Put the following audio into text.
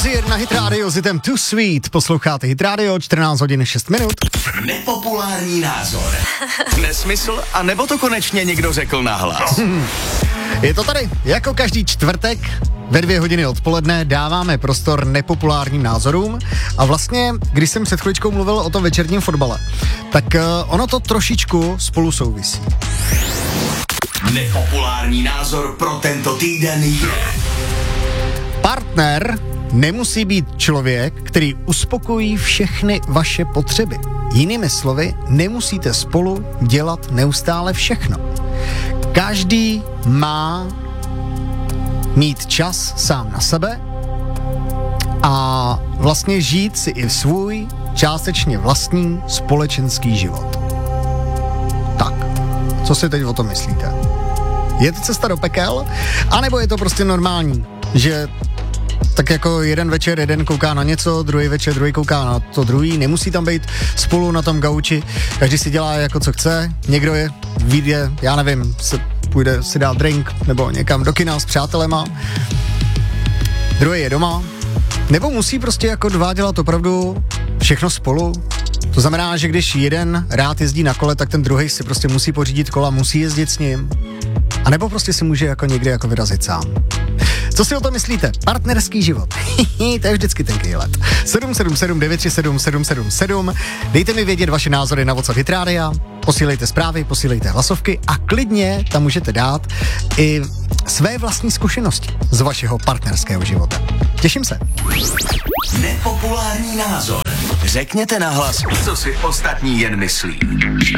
Hozier na Hit Radio s hitem Too Sweet. Posloucháte Hit Radio, 14 hodin 6 minut. Nepopulární názor. Nesmysl, a nebo to konečně někdo řekl nahlas? Je to tady, jako každý čtvrtek ve 2 hodiny odpoledne dáváme prostor nepopulárním názorům a vlastně, když jsem před chviličkou mluvil o tom večerním fotbale, tak ono to trošičku spolu souvisí. Nepopulární názor pro tento týden je... Partner nemusí být člověk, který uspokojí všechny vaše potřeby. Jinými slovy, nemusíte spolu dělat neustále všechno. Každý má mít čas sám na sebe a vlastně žít si i svůj částečně vlastní společenský život. Tak, co si teď o tom myslíte? Je to cesta do pekel? A nebo je to prostě normální, že tak jako jeden večer jeden kouká na něco, druhý večer druhý kouká na to druhý, nemusí tam být spolu na tom gauči, každý si dělá jako co chce, někdo vyjde, já nevím, půjde si dát drink nebo někam do kina s přátelema, druhý je doma, nebo musí prostě jako dva dělat opravdu všechno spolu. To znamená, že když jeden rád jezdí na kole, tak ten druhý si prostě musí pořídit kola, musí jezdit s ním. A nebo prostě si může jako někdy jako vyrazit sám. Co si o tom myslíte? Partnerský život. To je vždycky tenký let. 777 937 777. Dejte mi vědět vaše názory na WhatsApp Hit Rádia, posílejte zprávy, posílejte hlasovky a klidně tam můžete dát i své vlastní zkušenosti z vašeho partnerského života. Těším se. Nepopulární názor. Řekněte nahlas, co si ostatní jen myslí.